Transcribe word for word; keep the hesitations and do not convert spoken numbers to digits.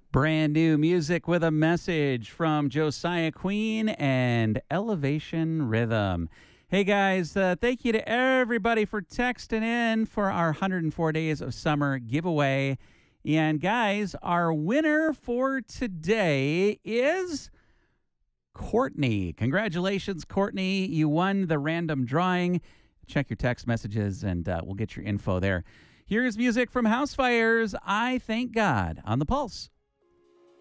Brand new music with a message from Josiah Queen and Elevation Rhythm. Hey guys, uh, thank you to everybody for texting in for our one hundred four Days of Summer giveaway. And guys, our winner for today is Courtney. Congratulations, Courtney. You won the random drawing. Check your text messages and uh, we'll get your info there. Here's music from Housefires. I Thank God on the Pulse.